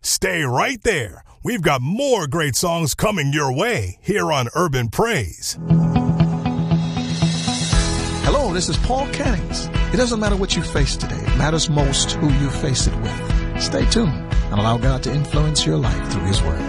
Stay right there. We've got more great songs coming your way here on Urban Praise. Hello, this is Paul Cannings. It doesn't matter what you face today. It matters most who you face it with. Stay tuned and allow God to influence your life through His Word.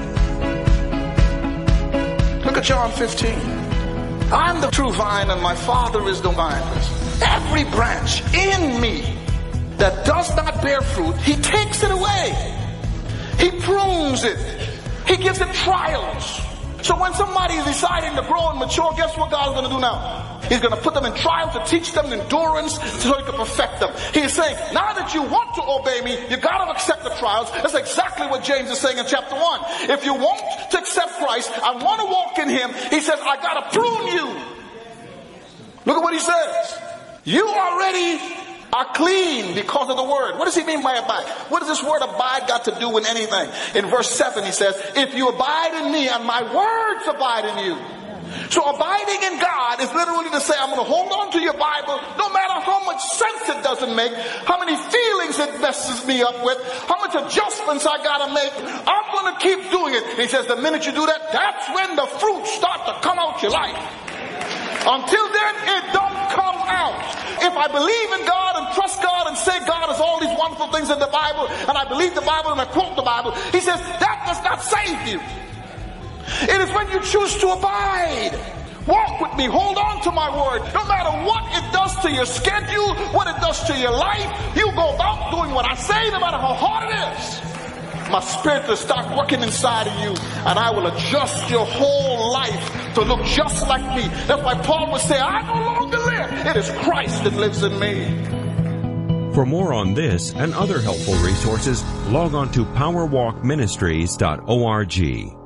Look at John 15. I'm the true vine and my Father is the vine. Every branch in me that does not bear fruit, He takes it away. He prunes it. He gives it trials. So when somebody is deciding to grow and mature, guess what God's going to do now? He's going to put them in trials to teach them endurance so He can perfect them. He is saying, now that you want to obey me, you got to accept the trials. That's exactly what James is saying in chapter 1. If you want to accept Christ, I want to walk in Him, he says, I got to prune you. Look at what he says. You already are clean because of the word. What does he mean by abide? What does this word abide got to do with anything? In verse 7 he says, if you abide in me and my words abide in you. So abiding in God is literally to say, I'm going to hold on to your Bible no matter how much sense it doesn't make, how many feelings it messes me up with, how much adjustments I got to make. I'm going to keep doing it. He says the minute you do that, that's when the fruits start to come out your life. Until then, it don't come out. If I believe in God and trust God and say God has all these wonderful things in the Bible, and I believe the Bible and I quote the Bible, he says that does not save you. It is when you choose to abide. Walk with me. Hold on to my word. No matter what it does to your schedule, what it does to your life, you go about doing what I say no matter how hard it is. My spirit will start working inside of you, and I will adjust your whole life to look just like me. That's why Paul would say, I no longer live. It is Christ that lives in me. For more on this and other helpful resources, log on to powerwalkministries.org.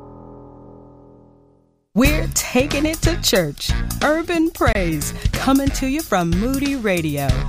We're taking it to church. Urban Praise, coming to you from Moody Radio.